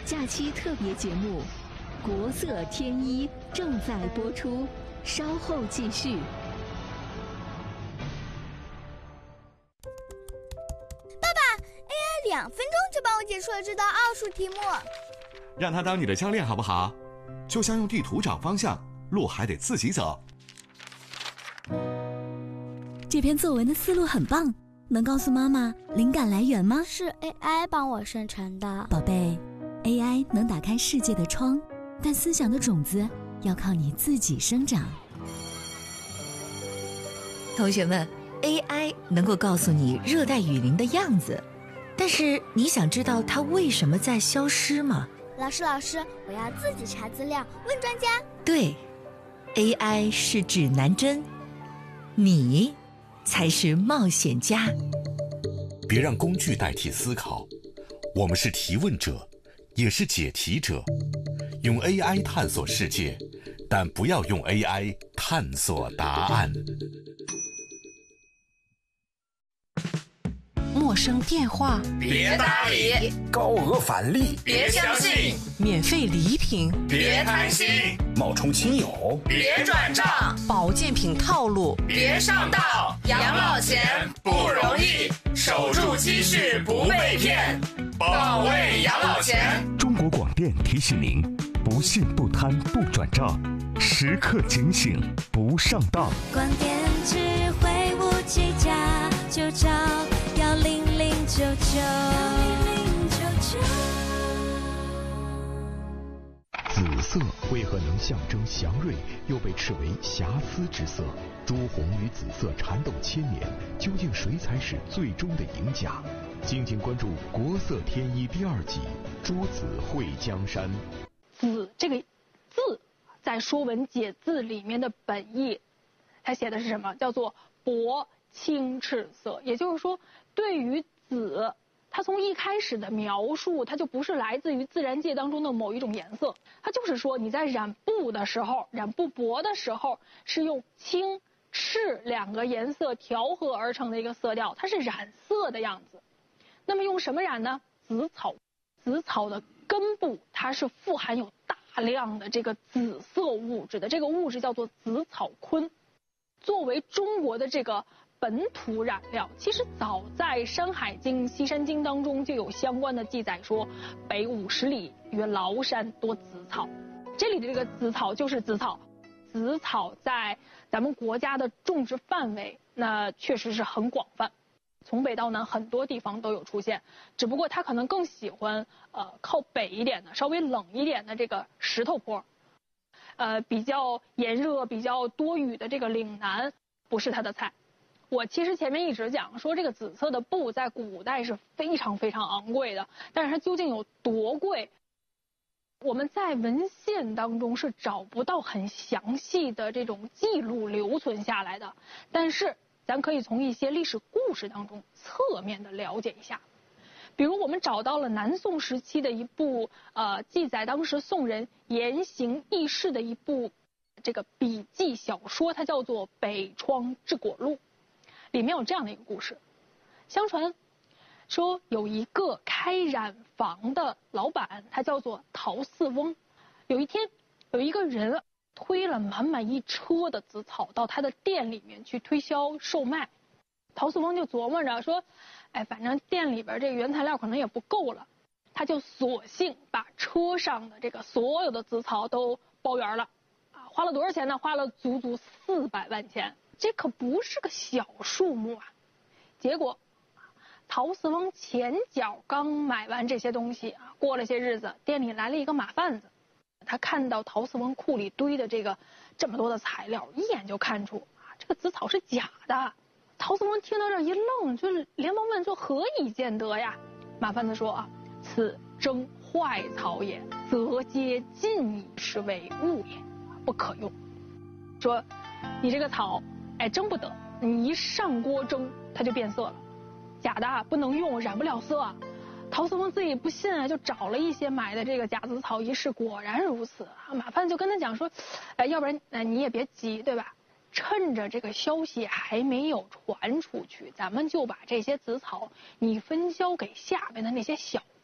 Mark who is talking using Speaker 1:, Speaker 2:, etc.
Speaker 1: 假期特别节目《国色天一》正在播出，稍后继续。
Speaker 2: 爸爸 ，AI 2分钟就帮我解出了这道奥数题目。
Speaker 3: 让他当你的教练好不好？就像用地图找方向，路还得自己走。
Speaker 4: 这篇作文的思路很棒，能告诉妈妈灵感来源吗？
Speaker 2: 是 AI 帮我生成的。
Speaker 4: 宝贝， AI 能打开世界的窗，但思想的种子要靠你自己生长。
Speaker 5: 同学们， AI 能够告诉你热带雨林的样子，但是你想知道它为什么在消失吗？
Speaker 2: 老师，我要自己查资料，问专家。
Speaker 5: 对， AI 是指南针，你才是冒险家。
Speaker 3: 别让工具代替思考，我们是提问者，也是解题者。用 AI 探索世界，但不要用 AI 探索答案。
Speaker 6: 陌生电话
Speaker 7: 别搭理，
Speaker 8: 高额返利
Speaker 7: 别相信，
Speaker 6: 免费礼品
Speaker 7: 别贪心，
Speaker 8: 冒充亲友
Speaker 7: 别转账，
Speaker 6: 保健品套路
Speaker 7: 别上当。养老钱不容易，守住积蓄不被骗，保卫养老钱。
Speaker 9: 中国广电提醒您：不信不贪不转账，时刻警醒不上当。
Speaker 10: 广电智慧57+，就找10099。
Speaker 9: 紫色为何能象征祥瑞，又被斥为瑕疵之色？朱红与紫色缠斗千年，究竟谁才是最终的赢家？敬请关注《国色天一》第2季《朱紫会江山》。
Speaker 11: 紫这个字，在《说文解字》里面的本意，它写的是什么？叫做薄青赤色。也就是说，对于紫，它从一开始的描述，它就不是来自于自然界当中的某一种颜色，它就是说你在染布的时候，染布帛的时候，是用青、赤2个颜色调和而成的一个色调，它是染色的样子。那么用什么染呢？紫草。紫草的根部它是富含有大量的这个紫色物质的，这个物质叫做紫草醌。作为中国的这个本土染料，其实早在《山海经》《西山经》当中就有相关的记载，说北50里曰崂山多紫草。这里的这个紫草就是紫草，紫草在咱们国家的种植范围那确实是很广泛，从北到南很多地方都有出现，只不过它可能更喜欢靠北一点的稍微冷一点的这个石头坡，比较炎热比较多雨的这个岭南不是它的菜。我其实前面一直讲说这个紫色的布在古代是非常非常昂贵的，但是它究竟有多贵，我们在文献当中是找不到很详细的这种记录留存下来的，但是咱可以从一些历史故事当中侧面的了解一下。比如我们找到了南宋时期的一部记载当时宋人言行轶事的一部这个笔记小说，它叫做《北窗治果录》，里面有这样的一个故事。相传说有一个开染坊的老板，他叫做陶四翁。有一天有一个人推了满满一车的紫草到他的店里面去推销售卖。陶四翁就琢磨着说，反正店里边这个原材料可能也不够了，他就索性把车上的这个所有的紫草都包圆了，花了多少钱呢？花了足足400万钱，这可不是个小数目啊。结果陶四翁前脚刚买完这些东西啊，过了些日子，店里来了一个马贩子，他看到陶四翁库里堆的这么多的材料，一眼就看出这个紫草是假的。陶四翁听到这一愣，就连忙问说何以见得呀？马贩子说此征坏草也，则皆尽以是为物也，不可用。说你这个草蒸不得，你一上锅蒸它就变色了，假的不能用，染不了色。陶四翁自己不信就找了一些买的这个假紫草一试，果然如此。马贩子就跟他讲说，要不然你也别急，对吧？趁着这个消息还没有传出去，咱们就把这些紫草你分销给下边的那些小